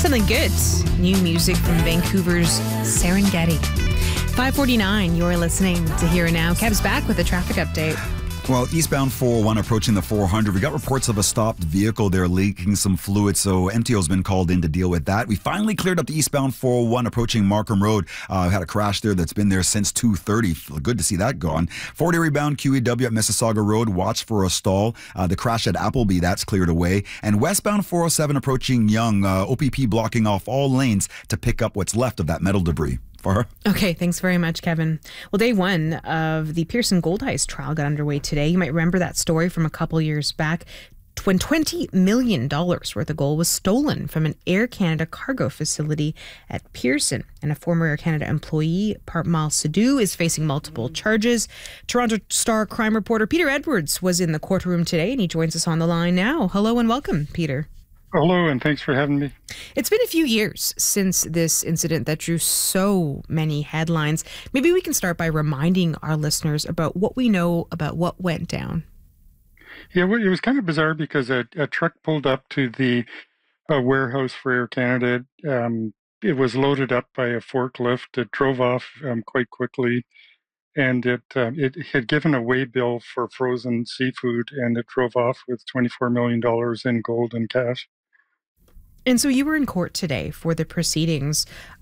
feeling good. New music from Vancouver's Serengeti. 5:49, you're listening to Here and Now. Kev's back with a traffic update. Well, eastbound 401 approaching the 400. We got reports of a stopped vehicle there leaking some fluid, so MTO's been called in to deal with that. We finally cleared up the eastbound 401 approaching Markham Road. Had a crash there that's been there since 2:30. Good to see that gone. 40 rebound QEW at Mississauga Road. Watch for a stall. The crash at Appleby, that's cleared away. And westbound 407 approaching Yonge. OPP blocking off all lanes to pick up what's left of that metal debris. Okay, thanks very much, Kevin. Well, day one of the Pearson Gold Heist trial got underway today. You might remember that story from a couple years back when $20 million worth of gold was stolen from an Air Canada cargo facility at Pearson. And a former Air Canada employee, Parmal Sidhu, is facing multiple charges. Toronto Star crime reporter Peter Edwards was in the courtroom today, and he joins us on the line now. Hello and welcome, Peter. Hello, and thanks for having me. It's been a few years since this incident that drew so many headlines. Maybe we can start by reminding our listeners about what we know about what went down. Yeah, well, it was kind of bizarre because a truck pulled up to the warehouse for Air Canada. It was loaded up by a forklift. It drove off quite quickly, and it had given a way bill for frozen seafood, and it drove off with $24 million in gold and cash. And so you were in court today for the proceedings.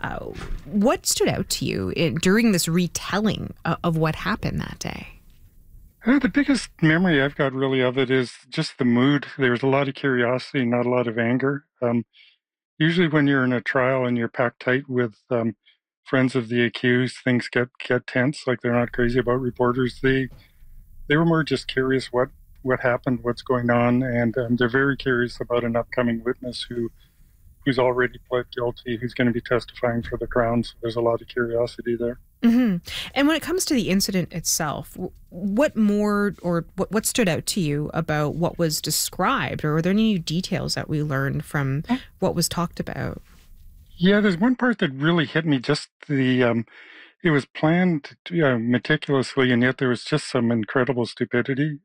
What stood out to you during this retelling of what happened that day? The biggest memory I've got really of it is just the mood. There was a lot of curiosity, not a lot of anger. Usually when you're in a trial and you're packed tight with friends of the accused, things get tense, like they're not crazy about reporters. They were more just curious what happened, what's going on, and they're very curious about an upcoming witness who's already pled guilty, who's going to be testifying for the Crown. So there's a lot of curiosity there. Mm-hmm. And when it comes to the incident itself, what more or what stood out to you about what was described, or were there any new details that we learned from what was talked about? Yeah, there's one part that really hit me. Just it was planned meticulously, and yet there was just some incredible stupidity.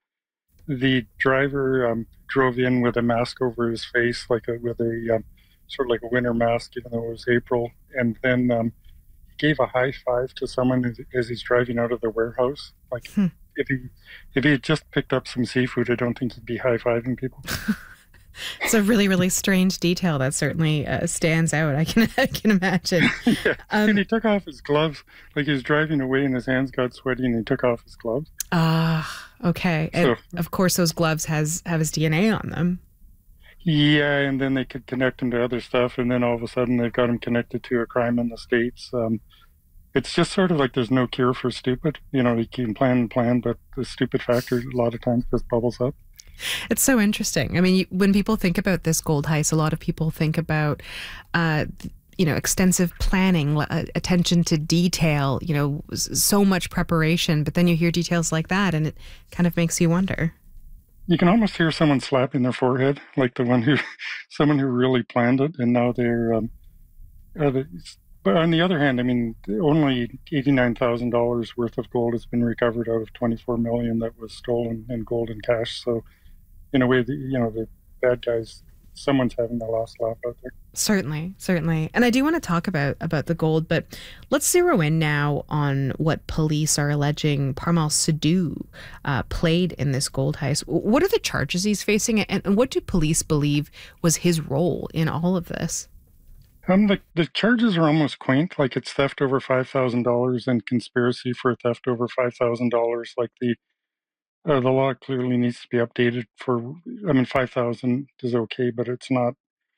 The driver drove in with a mask over his face, with a sort of like a winter mask, even though it was April. And then he gave a high five to someone as he's driving out of the warehouse. If he had just picked up some seafood, I don't think he'd be high fiving people. It's a really, really strange detail that certainly stands out. I can imagine. Yeah. And he took off his gloves, like he was driving away and his hands got sweaty and he took off his gloves. Okay. And of course, those gloves have his DNA on them. Yeah, and then they could connect him to other stuff, and then all of a sudden they've got him connected to a crime in the States. It's just sort of like there's no cure for stupid. You can plan, but the stupid factor a lot of times just bubbles up. It's so interesting. I mean, when people think about this gold heist, a lot of people think about, extensive planning, attention to detail, so much preparation. But then you hear details like that, and it kind of makes you wonder. You can almost hear someone slapping their forehead, like someone who really planned it, and now they're. But on the other hand, I mean, only $89,000 worth of gold has been recovered out of $24 million that was stolen in gold and cash. So, in a way, the bad guys, someone's having the last laugh out there. Certainly. And I do want to talk about the gold, but let's zero in now on what police are alleging Parmal Sidhu played in this gold heist. What are the charges he's facing, and what do police believe was his role in all of this? The charges are almost quaint, like it's theft over $5,000 and conspiracy for theft over $5,000. Like the law clearly needs to be updated $5,000 is okay, but it's not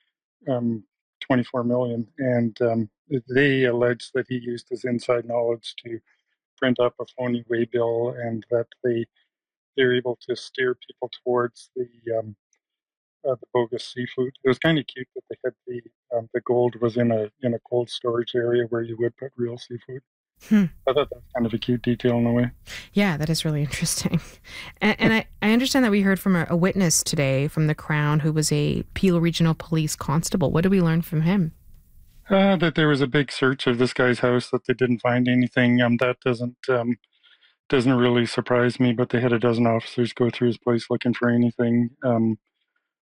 24 million. And they allege that he used his inside knowledge to print up a phony way bill, and that they're able to steer people towards the bogus seafood. It was kind of cute that they had the gold was in a cold storage area where you would put real seafood. I thought that was kind of a cute detail in a way. Yeah, that is really interesting. And I understand that we heard from a witness today from the Crown who was a Peel Regional Police constable. What did we learn from him? That there was a big search of this guy's house, that they didn't find anything. That doesn't really surprise me, but they had a dozen officers go through his place looking for anything.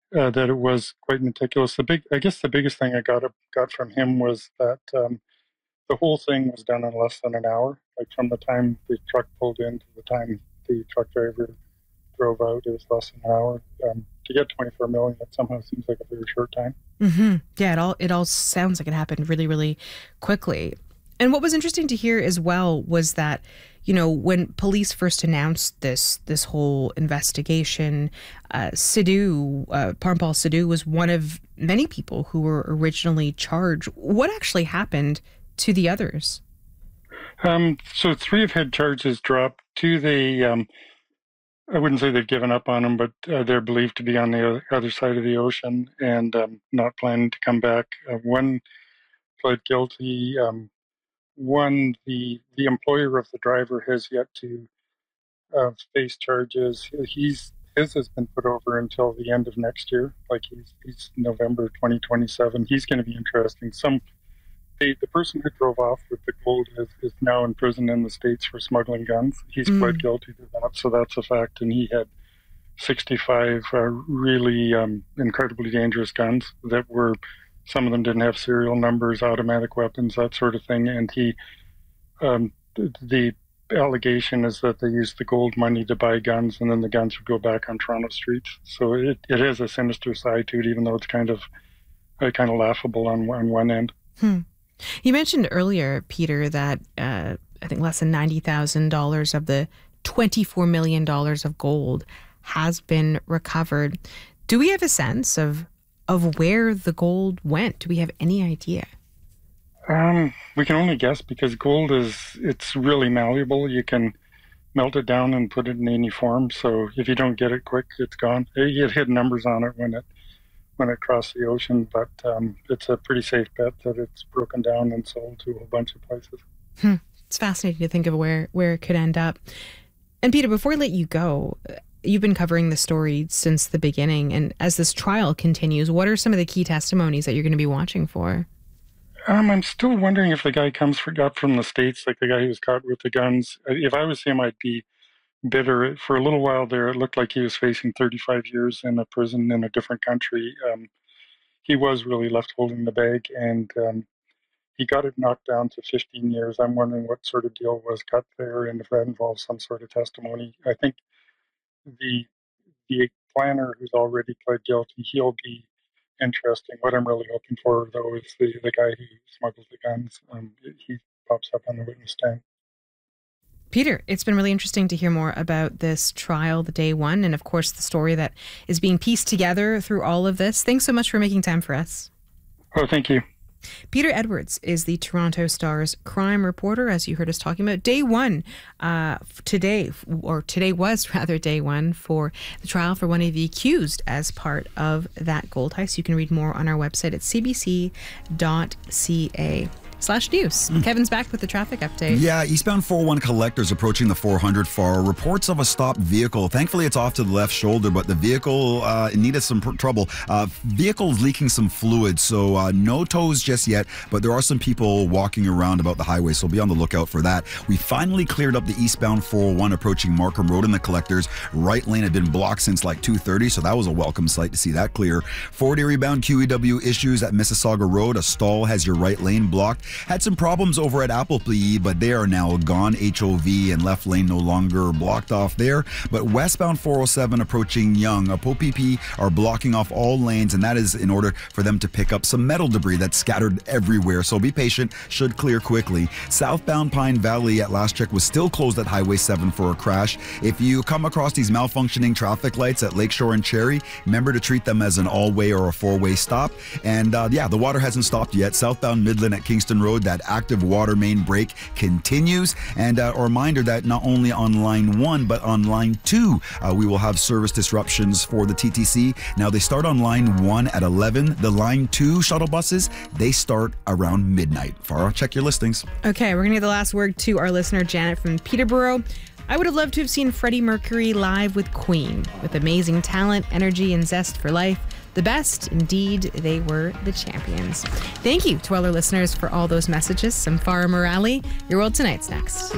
that it was quite meticulous. I guess the biggest thing I got from him was that the whole thing was done in less than an hour. Like from the time the truck pulled in to the time the truck driver drove out, it was less than an hour. To get 24 million, it somehow seems like a very short time. Mm-hmm. Yeah, it all sounds like it happened really, really quickly. And what was interesting to hear as well was that, when police first announced this whole investigation, Parmpal Sidhu was one of many people who were originally charged. What actually happened to the others? So 3 have had charges dropped. 2, I wouldn't say they've given up on them, but they're believed to be on the other side of the ocean and not planning to come back. 1 pled guilty. 1, the employer of the driver has yet to face charges. His has been put over until the end of next year. Like he's November 2027. He's going to be interesting. The person who drove off with the gold is now in prison in the States for smuggling guns. He's pled guilty to that, so that's a fact. And he had 65 really incredibly dangerous guns that were, some of them didn't have serial numbers, automatic weapons, that sort of thing. And the allegation is that they used the gold money to buy guns, and then the guns would go back on Toronto streets. So it is a sinister side to it, even though it's kind of laughable on one end. You mentioned earlier, Peter, that I think less than $90,000 of the $24 million of gold has been recovered. Do we have a sense of where the gold went? Do we have any idea? We can only guess because gold it's really malleable. You can melt it down and put it in any form. So if you don't get it quick, it's gone. You get hidden numbers on it when it crossed the ocean, but it's a pretty safe bet that it's broken down and sold to a whole bunch of places. It's fascinating to think of where it could end up. And Peter, before I let you go, you've been covering the story since the beginning, and as this trial continues, what are some of the key testimonies that you're going to be watching for? I'm still wondering if the guy up from the States, like the guy who was caught with the guns. If I was him, I'd be bitter. For a little while there, it looked like he was facing 35 years in a prison in a different country. He was really left holding the bag, and he got it knocked down to 15 years. I'm wondering what sort of deal was cut there, and if that involves some sort of testimony. I think the planner who's already pled guilty, he'll be interesting. What I'm really hoping for, though, is the guy who smuggled the guns. He pops up on the witness stand. Peter, it's been really interesting to hear more about this trial, the day one, and of course the story that is being pieced together through all of this. Thanks so much for making time for us. Oh, thank you. Peter Edwards is the Toronto Star's crime reporter, as you heard us talking about. Day one today was rather day one for the trial for one of the accused as part of that gold heist. You can read more on our website at cbc.ca/news. Kevin's back with the traffic update. Yeah, eastbound 401 collectors approaching the 400 far. Reports of a stopped vehicle. Thankfully, it's off to the left shoulder, but the vehicle needed some trouble. Vehicle's leaking some fluid, so no tows just yet, but there are some people walking around about the highway, so be on the lookout for that. We finally cleared up the eastbound 401 approaching Markham Road in the collectors. Right lane had been blocked since like 2:30, so that was a welcome sight to see that clear. Fort Erie bound QEW issues at Mississauga Road. A stall has your right lane blocked. Had some problems over at Appleby, but they are now gone. HOV and left lane no longer blocked off there. But westbound 407 approaching Yonge, POPP are blocking off all lanes, and that is in order for them to pick up some metal debris that's scattered everywhere. So be patient, should clear quickly. Southbound Pine Valley at last check was still closed at Highway 7 for a crash. If you come across these malfunctioning traffic lights at Lakeshore and Cherry, remember to treat them as an all-way or a four-way stop. And the water hasn't stopped yet. Southbound Midland at Kingston Road, that active water main break continues. And a reminder that not only on line 1 but on line 2 we will have service disruptions for the TTC. Now they start on line 1 at 11. The line 2 shuttle buses, they start around midnight. Farah, check your listings. Okay, we're gonna give the last word to our listener Janet from Peterborough. I would have loved to have seen Freddie Mercury live with Queen. With amazing talent, energy, and zest for life, the best, indeed, they were the champions. Thank you to all our listeners for all those messages. I'm Farah Morali. Your World Tonight's next.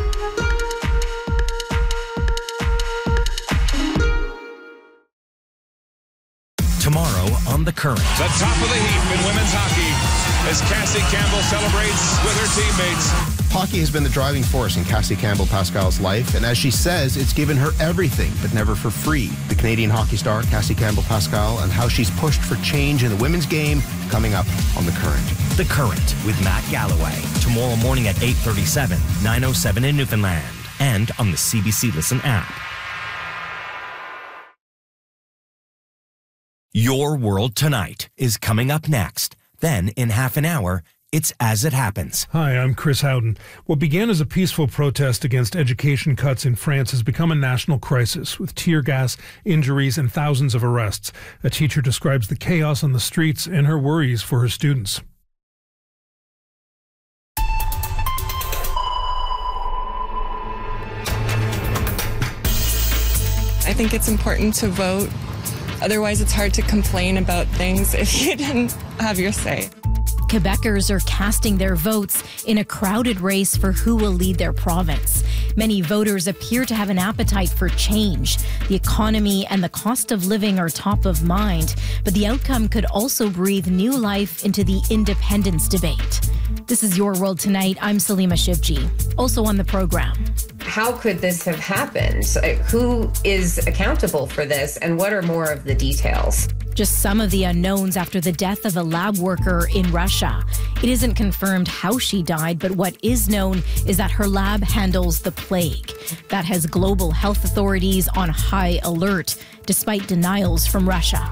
Tomorrow on The Current. The top of the heap in women's hockey as Cassie Campbell celebrates with her teammates. Hockey has been the driving force in Cassie Campbell Pascal's life, and as she says, it's given her everything, but never for free. The Canadian hockey star, Cassie Campbell Pascal, and how she's pushed for change in the women's game, coming up on The Current. The Current with Matt Galloway. Tomorrow morning at 8:37, 9:07 in Newfoundland, and on the CBC Listen app. Your World Tonight is coming up next. Then, in half an hour, it's As It Happens. Hi, I'm Chris Howden. What began as a peaceful protest against education cuts in France has become a national crisis, with tear gas, injuries, and thousands of arrests. A teacher describes the chaos on the streets and her worries for her students. I think it's important to vote. Otherwise, it's hard to complain about things if you didn't have your say. Quebecers are casting their votes in a crowded race for who will lead their province. Many voters appear to have an appetite for change. The economy and the cost of living are top of mind, but the outcome could also breathe new life into the independence debate. This is Your World Tonight. I'm Salima Shivji. Also on the program. How could this have happened? Who is accountable for this, and what are more of the details? Just some of the unknowns after the death of a lab worker in Russia. It isn't confirmed how she died, but what is known is that her lab handles the plague. That has global health authorities on high alert, despite denials from Russia.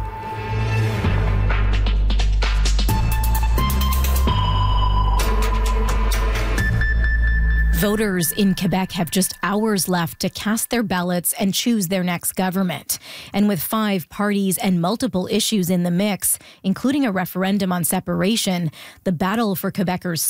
Voters in Quebec have just hours left to cast their ballots and choose their next government. And with 5 parties and multiple issues in the mix, including a referendum on separation, the battle for Quebecers'